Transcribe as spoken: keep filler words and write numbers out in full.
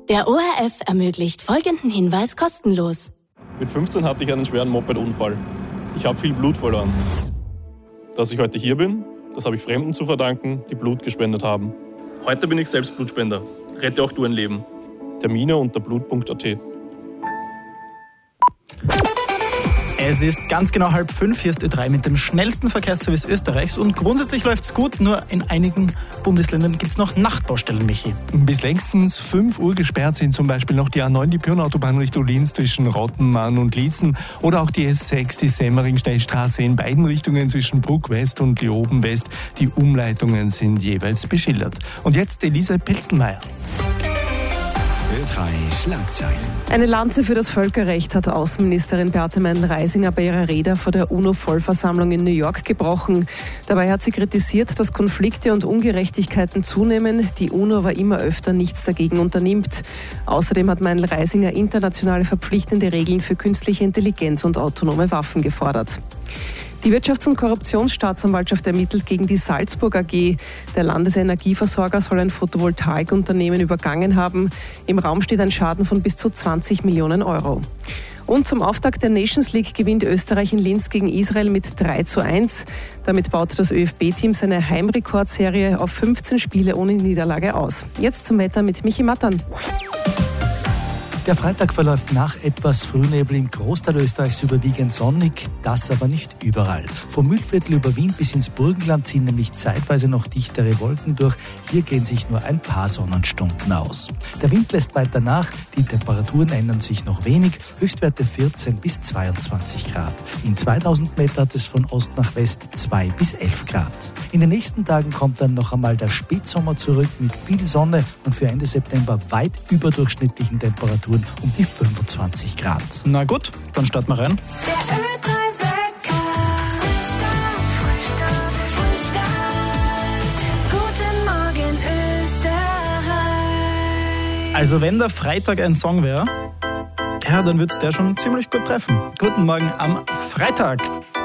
Der O R F ermöglicht folgenden Hinweis kostenlos. Mit fünfzehn hatte ich einen schweren Moped-Unfall. Ich habe viel Blut verloren. Dass ich heute hier bin, das habe ich Fremden zu verdanken, die Blut gespendet haben. Heute bin ich selbst Blutspender. Rette auch du ein Leben. Termine unter blut punkt a t. Es ist ganz genau halb fünf, hier ist Ö drei mit dem schnellsten Verkehrsservice Österreichs und grundsätzlich läuft's gut, nur in einigen Bundesländern gibt's noch Nachtbaustellen, Michi. Bis längstens fünf Uhr gesperrt sind zum Beispiel noch die A neun, die Pyhrn-Autobahn Richtung Linz zwischen Rottenmann und Liezen oder auch die S sechs, die Semmering-Schnellstraße in beiden Richtungen zwischen Bruck West und Leoben West. Die Umleitungen sind jeweils beschildert. Und jetzt Elise Pelzenmeier. Ö drei Schlagzeilen. Eine Lanze für das Völkerrecht hat Außenministerin Beate Meindl-Reisinger bei ihrer Rede vor der UNO-Vollversammlung in New York gebrochen. Dabei hat sie kritisiert, dass Konflikte und Ungerechtigkeiten zunehmen, die UNO aber immer öfter nichts dagegen unternimmt. Außerdem hat Meindl-Reisinger internationale verpflichtende Regeln für künstliche Intelligenz und autonome Waffen gefordert. Die Wirtschafts- und Korruptionsstaatsanwaltschaft ermittelt gegen die Salzburg A G. Der Landesenergieversorger soll ein Photovoltaikunternehmen übergangen haben. Im Raum steht ein Schaden von bis zu zwanzig Millionen Euro. Und zum Auftakt der Nations League gewinnt Österreich in Linz gegen Israel mit drei zu eins. Damit baut das Ö F B-Team seine Heimrekordserie auf fünfzehn Spiele ohne Niederlage aus. Jetzt zum Wetter mit Michi Mattern. Der Freitag verläuft nach etwas Frühnebel im Großteil Österreichs überwiegend sonnig, das aber nicht überall. Vom Mühlviertel über Wien bis ins Burgenland ziehen nämlich zeitweise noch dichtere Wolken durch. Hier gehen sich nur ein paar Sonnenstunden aus. Der Wind lässt weiter nach, die Temperaturen ändern sich noch wenig, Höchstwerte vierzehn bis zweiundzwanzig Grad. In zweitausend Meter hat es von Ost nach West zwei bis elf Grad. In den nächsten Tagen kommt dann noch einmal der Spätsommer zurück mit viel Sonne und für Ende September weit überdurchschnittlichen Temperaturen um die fünfundzwanzig Grad. Na gut, dann starten wir rein. Der Ö drei Wecker. Frühstart, Frühstart, Frühstart. Guten Morgen Österreich. Also wenn der Freitag ein Song wäre, ja, dann wird's der schon ziemlich gut treffen. Guten Morgen am Freitag.